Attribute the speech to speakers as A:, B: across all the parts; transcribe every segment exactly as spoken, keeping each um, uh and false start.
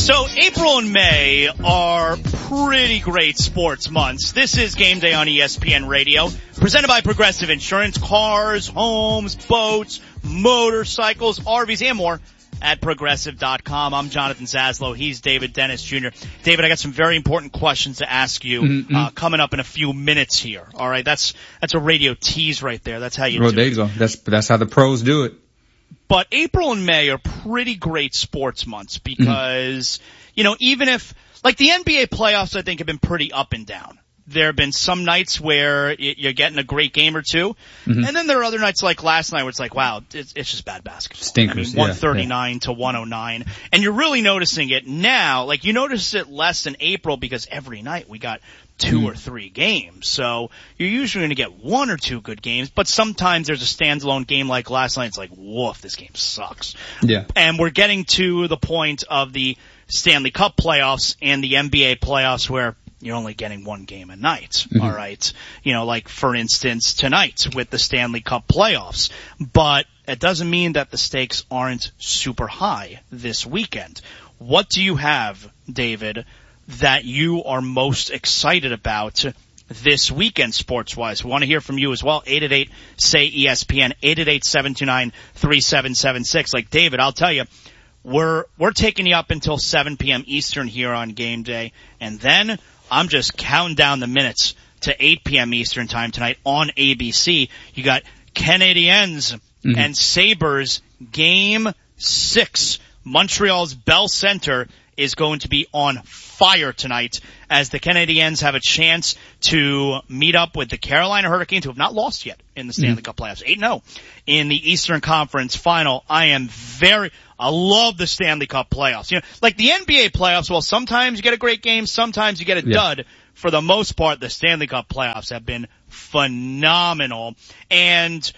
A: So April and May are pretty great sports months. This is Game Day on E S P N Radio, presented by Progressive Insurance. Cars, homes, boats, motorcycles, R Vs, and more at Progressive dot com. I'm Jonathan Zaslow. He's David Dennis Junior David, I got some very important questions to ask you mm-hmm. uh, coming up in a few minutes here. All right, that's that's a radio tease right there. That's how you
B: well,
A: do
B: there
A: it.
B: you go. That's that's how the pros do it.
A: But April and May are pretty great sports months because, mm-hmm. you know, even if, like the N B A playoffs, I think have been pretty up and down. There have been some nights where you're getting a great game or two, mm-hmm. and then there are other nights like last night where it's like, wow, it's, it's just bad basketball.
B: Stinkers,
A: I mean, one thirty-nine yeah. to one oh nine. And you're really noticing it now. Like, you notice it less in April because every night we got two mm. or three games. So you're usually going to get one or two good games, but sometimes there's a standalone game like last night. It's like, woof, this game sucks.
B: Yeah.
A: And we're getting to the point of the Stanley Cup playoffs and the N B A playoffs where you're only getting one game a night, mm-hmm. all right? You know, like, for instance, tonight with the Stanley Cup playoffs. But it doesn't mean that the stakes aren't super high this weekend. What do you have, David, that you are most excited about this weekend sports-wise? We want to hear from you as well. eight eight eight, S A Y, E S P N, eight eight eight, seven two nine, three seven seven six. Like, David, I'll tell you, we're we're taking you up until seven p.m. Eastern here on Game Day, and then I'm just counting down the minutes to eight p.m. Eastern time tonight on A B C. You got Canadiens mm-hmm. and Sabres game six. Montreal's Bell Center is going to be on fire tonight as the Canadiens have a chance to meet up with the Carolina Hurricanes, who have not lost yet in the Stanley mm-hmm. Cup playoffs. eight and oh in the Eastern Conference Final. I am very, I love the Stanley Cup playoffs. You know, like the N B A playoffs, well, sometimes you get a great game, sometimes you get a yeah. dud. For the most part, the Stanley Cup playoffs have been phenomenal. And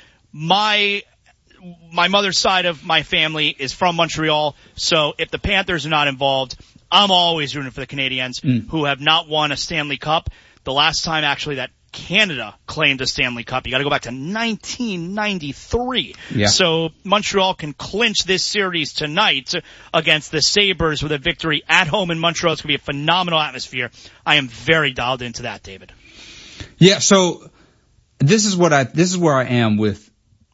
A: my, my mother's side of my family is from Montreal, so if the Panthers are not involved, I'm always rooting for the Canadiens, mm. who have not won a Stanley Cup. The last time, actually, that Canada claimed a Stanley Cup, you got to go back to nineteen ninety-three.
B: Yeah.
A: So Montreal can clinch this series tonight against the Sabres with a victory at home in Montreal. It's going to be a phenomenal atmosphere. I am very dialed into that, David.
B: Yeah. So this is what I this is where I am with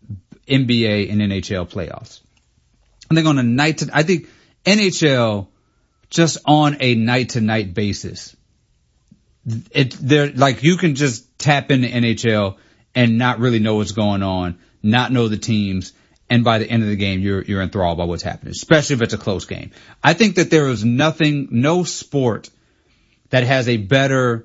B: N B A and N H L playoffs. I think on a night to I think N H L just on a night to night basis. It, they're like, you can just tap into N H L and not really know what's going on, not know the teams, and by the end of the game, you're, you're enthralled by what's happening, especially if it's a close game. I think that there is nothing, no sport that has a better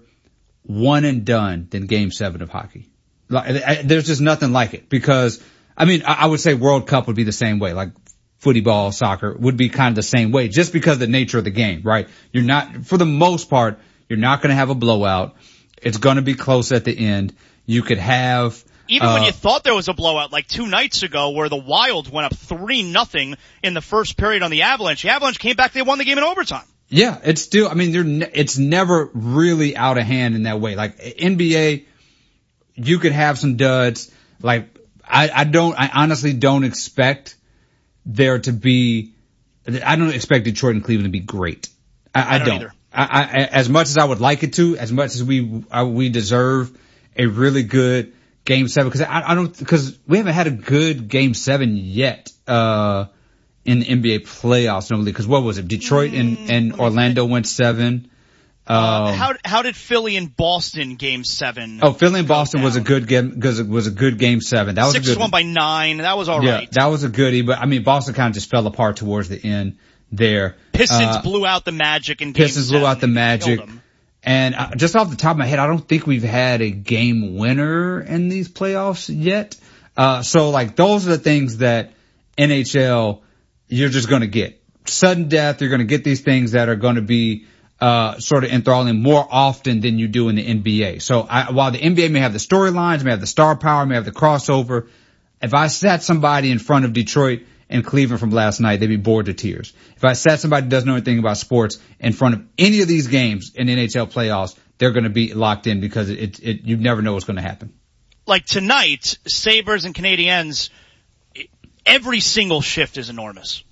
B: one and done than game seven of hockey. Like, there's just nothing like it because, I mean, I would say World Cup would be the same way, like footy ball, soccer would be kind of the same way, just because of the nature of the game, right? You're not, for the most part, you're not going to have a blowout. It's going to be close at the end. You could have
A: even
B: uh,
A: when you thought there was a blowout, like two nights ago, where the Wild went up three nothing in the first period on the Avalanche. The Avalanche came back; they won the game in overtime.
B: Yeah, it's still. I mean, ne- it's never really out of hand in that way. Like N B A, you could have some duds. Like I, I don't. I honestly don't expect there to be. I don't expect Detroit and Cleveland to be great. I, I,
A: I don't.
B: don't.
A: Either.
B: I, I, as much as I would like it to, as much as we uh, we deserve a really good game seven, because I, I don't because we haven't had a good game seven yet uh in the N B A playoffs normally. Because what was it? Detroit and, and Orlando went seven. Um,
A: uh, how how did Philly and Boston game seven?
B: Oh, Philly and Boston down? was a good game. Was a good game seven. That was
A: six
B: a good
A: one by nine. That was all
B: yeah,
A: right.
B: That was a goodie. But I mean, Boston kind of just fell apart towards the end. There.
A: Pistons
B: uh,
A: blew out the Magic in game
B: Pistons
A: seven.
B: blew out the Magic. And uh, just off the top of my head, I don't think we've had a game winner in these playoffs yet. Uh, so like those are the things that N H L, you're just going to get. Sudden death, you're going to get these things that are going to be, uh, sort of enthralling more often than you do in the N B A. So I, while the N B A may have the storylines, may have the star power, may have the crossover, if I sat somebody in front of Detroit and Cleveland from last night, they'd be bored to tears. If I sat somebody who doesn't know anything about sports in front of any of these games in N H L playoffs, they're going to be locked in because it, it, it you never know what's going to happen.
A: Like tonight, Sabres and Canadiens, every single shift is enormous.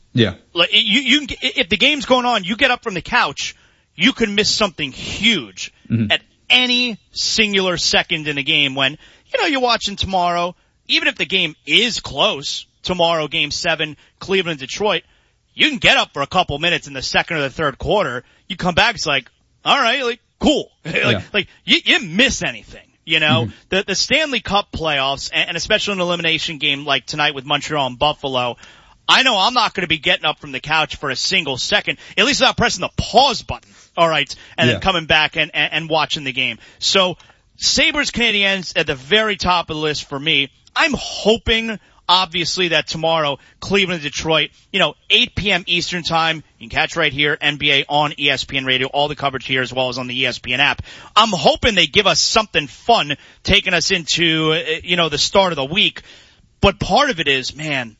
B: Yeah.
A: Like you, you, if the game's going on, you get up from the couch, you can miss something huge mm-hmm. at any singular second in a game when, you know, you're watching tomorrow, even if the game is close, tomorrow, game seven, Cleveland, Detroit, you can get up for a couple minutes in the second or the third quarter. You come back, it's like, all right, like, cool. like,
B: yeah.
A: like you, you didn't miss anything. You know,
B: mm-hmm.
A: the, the Stanley Cup playoffs, and, and especially an elimination game like tonight with Montreal and Buffalo, I know I'm not going to be getting up from the couch for a single second, at least not pressing the pause button, all right, and
B: yeah.
A: then coming back and, and, and watching the game. So, Sabres Canadiens at the very top of the list for me. I'm hoping, obviously, that tomorrow, Cleveland, Detroit, you know, eight p.m. Eastern time, you can catch right here, N B A on E S P N Radio, all the coverage here as well as on the E S P N app. I'm hoping they give us something fun, taking us into, you know, the start of the week. But part of it is, man,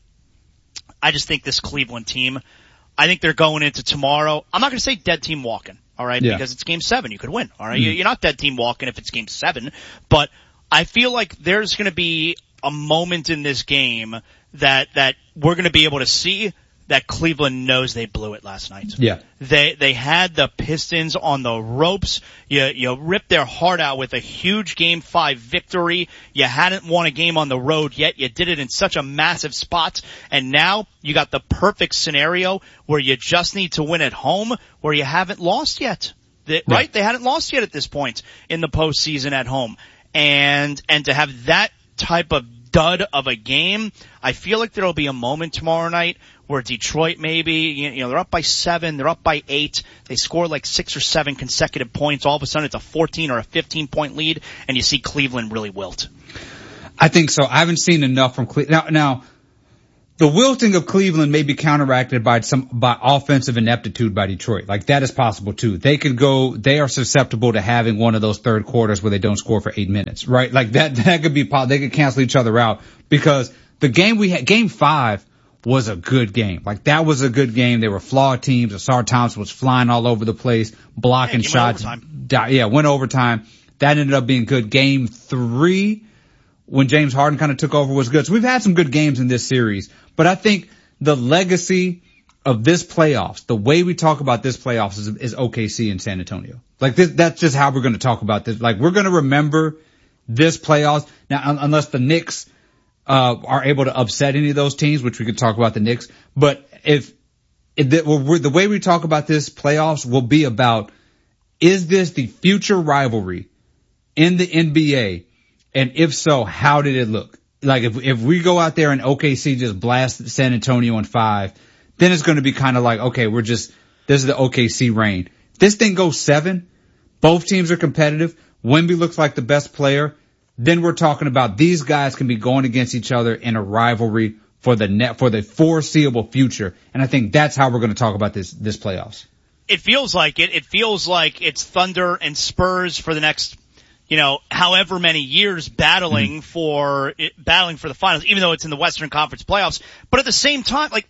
A: I just think this Cleveland team, I think they're going into tomorrow. I'm not going to say dead team walking, all right,
B: yeah.
A: because it's game seven. You could win, all right?
B: Mm-hmm.
A: You're not dead team walking if it's game seven. But I feel like there's going to be a moment in this game that that we're going to be able to see that Cleveland knows they blew it last night.
B: Yeah.
A: They they had the Pistons on the ropes. You you ripped their heart out with a huge game five victory. You hadn't won a game on the road yet. You did it in such a massive spot. And now you got the perfect scenario where you just need to win at home where you haven't lost yet. The,
B: yeah.
A: Right? They hadn't lost yet at this point in the postseason at home. And and to have that type of dud of a game, I feel like there'll be a moment tomorrow night where Detroit maybe, you know, they're up by seven, they're up by eight, they score like six or seven consecutive points, all of a sudden it's a fourteen or a fifteen point lead, and you see Cleveland really wilt.
B: I think so. I haven't seen enough from Cleveland. Now, now, the wilting of Cleveland may be counteracted by some, by offensive ineptitude by Detroit. Like that is possible too. They could go, they are susceptible to having one of those third quarters where they don't score for eight minutes, right? Like that, that could be, they could cancel each other out because the game we had, game five was a good game. Like that was a good game. They were flawed teams. Asar Thompson was flying all over the place, blocking
A: yeah,
B: shots. Yeah, went overtime. That ended up being good. Game three, when James Harden kind of took over, was good. So we've had some good games in this series. But I think the legacy of this playoffs, the way we talk about this playoffs is, is O K C and San Antonio. Like this, that's just how we're going to talk about this. Like we're going to remember this playoffs. Now, un- unless the Knicks, uh, are able to upset any of those teams, which we could talk about the Knicks. But if, if the, we're, the way we talk about this playoffs will be about, is this the future rivalry in the N B A? And if so, how did it look? Like if if we go out there and O K C just blast San Antonio in five, then it's going to be kind of like, okay, we're just, this is the O K C reign. This thing goes seven. Both teams are competitive. Wemby looks like the best player. Then we're talking about these guys can be going against each other in a rivalry for the net, for the foreseeable future. And I think that's how we're going to talk about this, this playoffs.
A: It feels like it. It feels like it's Thunder and Spurs for the next, you know, however many years battling mm. for it, battling for the finals, even though it's in the Western Conference playoffs. But at the same time, like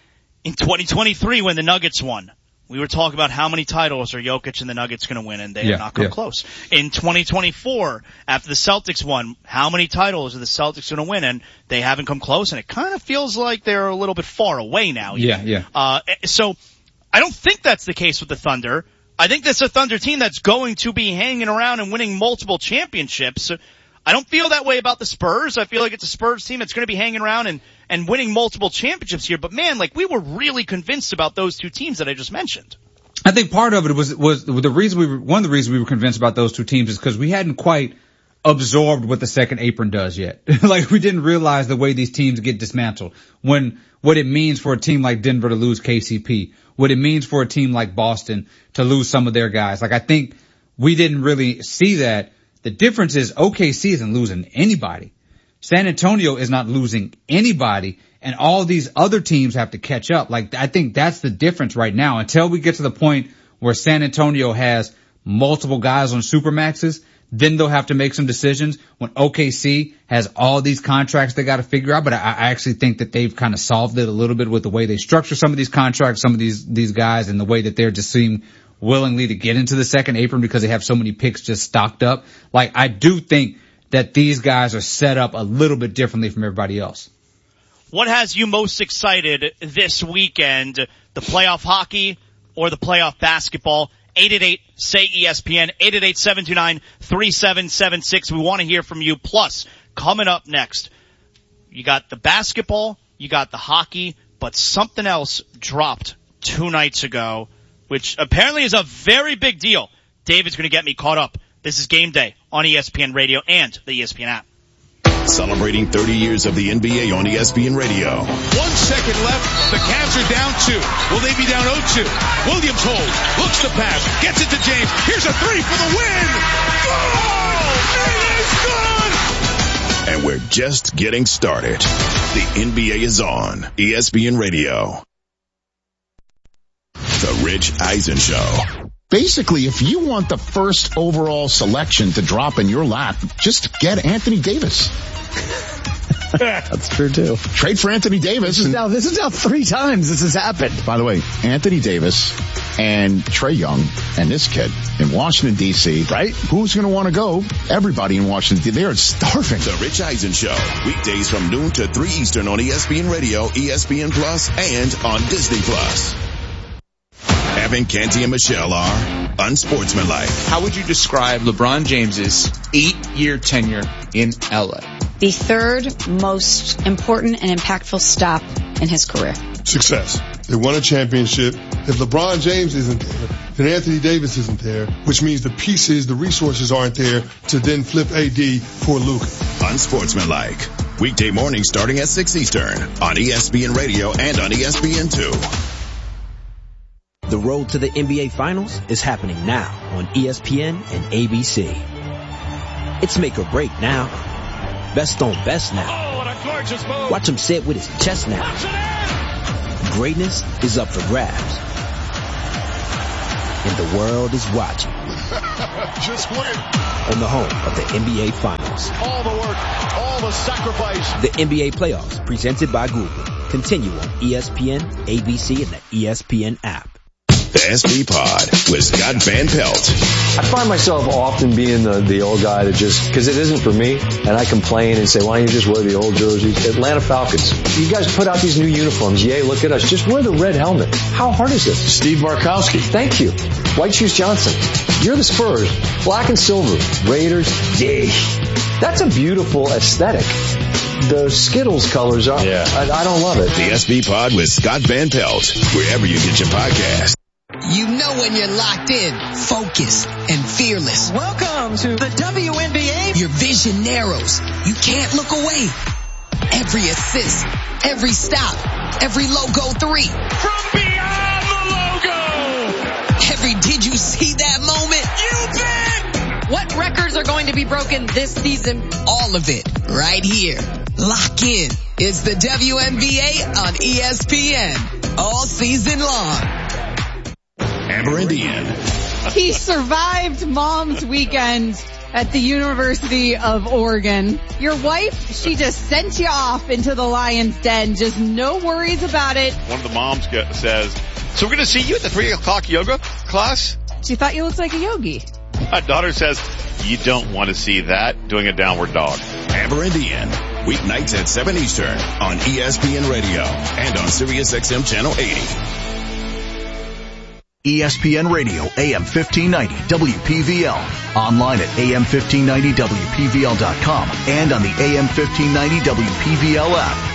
A: in twenty twenty-three when the Nuggets won, we were talking about how many titles are Jokic and the Nuggets going to win, and they
B: yeah,
A: have not come
B: yeah.
A: close. In twenty twenty-four, after the Celtics won, how many titles are the Celtics going to win, and they haven't come close, and it kind of feels like they're a little bit far away now.
B: Yeah,
A: even.
B: yeah.
A: Uh, so I don't think that's the case with the Thunder. I think that's a Thunder team that's going to be hanging around and winning multiple championships. I don't feel that way about the Spurs. I feel like it's a Spurs team that's going to be hanging around and, and winning multiple championships here. But man, like we were really convinced about those two teams that I just mentioned.
B: I think part of it was, was the reason we were, one of the reasons we were convinced about those two teams is because we hadn't quite absorbed what the second apron does yet. Like we didn't realize the way these teams get dismantled. When, what it means for a team like Denver to lose K C P. What it means for a team like Boston to lose some of their guys. Like I think we didn't really see that. The difference is O K C isn't losing anybody. San Antonio is not losing anybody, and all these other teams have to catch up. Like I think that's the difference right now. Until we get to the point where San Antonio has multiple guys on supermaxes, then they'll have to make some decisions. When O K C has all these contracts they got to figure out, but I, I actually think that they've kind of solved it a little bit with the way they structure some of these contracts, some of these these guys, and the way that they're just seem willingly to get into the second apron because they have so many picks just stocked up. Like I do think that these guys are set up a little bit differently from everybody else.
A: what has you most excited this weekend? The playoff hockey or the playoff basketball? eight eight eight, S A Y, E S P N, eight eight eight, seven two nine, three seven seven six. We want to hear from you. Plus, coming up next, you got the basketball, you got the hockey, but something else dropped two nights ago, which apparently is a very big deal. David's going to get me caught up. This is Game Day on E S P N Radio and the E S P N app.
C: Celebrating thirty years of the N B A on E S P N Radio.
D: One second left. The Cavs are down two. Will they be down oh two? Williams holds. Looks to pass. Gets it to James. Here's a three for the win. Oh! It is good!
C: And we're just getting started. The N B A is on E S P N Radio. The Rich Eisen Show.
E: Basically, if you want the first overall selection to drop in your lap, just get Anthony Davis.
F: That's true too.
E: Trade for Anthony Davis.
F: This is, now, this is now three times this has happened.
E: By the way, Anthony Davis and Trae Young and this kid in Washington, D C
F: Right?
E: Who's going to want to go? Everybody in Washington, D C They're starving.
C: The Rich Eisen Show. Weekdays from noon to three Eastern on E S P N Radio, E S P N Plus, and on Disney Plus. Evan, Canty, and Michelle are unsportsmanlike.
G: How would you describe LeBron James's eight-year tenure in L A?
H: The third most important and impactful stop in his career.
I: Success. They won a championship. If LeBron James isn't there, then Anthony Davis isn't there, which means the pieces, the resources aren't there to then flip A D for Luka.
C: Unsportsmanlike. Weekday mornings starting at six Eastern on E S P N Radio and on E S P N two.
J: The road to the N B A Finals is happening now on E S P N and A B C. It's make or break now. Best on best now.
D: Oh, what a gorgeous move.
J: Watch him say it with his chest now. Greatness is up for grabs. And the world is watching.
D: Just win.
J: On the home of the N B A Finals.
D: All the work, all the sacrifice.
J: The N B A Playoffs, presented by Google. Continue on E S P N, A B C, and the E S P N app.
C: The S B Pod with Scott Van Pelt.
F: I find myself often being the, the old guy that just, because it isn't for me, and I complain and say, why don't you just wear the old jerseys? Atlanta Falcons. You guys put out these new uniforms. Yay, look at us. Just wear the red helmet. How hard is this?
I: Steve Markowski.
F: Thank you. White Shoes Johnson. You're the Spurs. Black and silver. Raiders. Yay. That's a beautiful aesthetic. The Skittles colors are, yeah. I, I don't love it.
C: The S B Pod with Scott Van Pelt, wherever you get your podcast.
K: You know when you're locked in, focused, and fearless.
L: Welcome to the W N B A.
K: Your vision narrows. You can't look away. Every assist, every stop, every logo three.
D: From beyond the logo.
K: Every did you see that moment?
L: You bet. What records are going to be broken this season?
K: All of it right here. Lock in. It's the W N B A on E S P N. All season long.
C: Amber Indian.
M: He survived Mom's Weekend at the University of Oregon. Your wife, she just sent you off into the lion's den. Just no worries about it.
D: One of the moms get, says, so we're going to see you at the three o'clock yoga class?
M: She thought you looked like a yogi.
D: My daughter says, you don't want to see that doing a downward dog.
C: Amber Indian. Weeknights at seven Eastern on E S P N Radio and on Sirius X M Channel eighty.
N: E S P N Radio, A M fifteen ninety, W P V L. Online at A M fifteen ninety W P V L dot com and on the A M fifteen ninety W P V L app.